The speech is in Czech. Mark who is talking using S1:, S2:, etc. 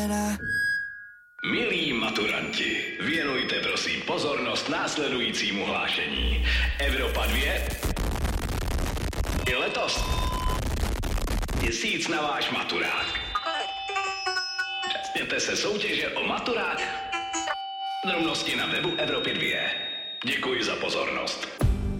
S1: Milí maturanti, věnujte prosím pozornost následujícímu hlášení. Evropa 2 je letos měsíc na váš maturák. Přesněte se soutěže o maturák. Drobnosti na webu Evropy 2. Děkuji za pozornost.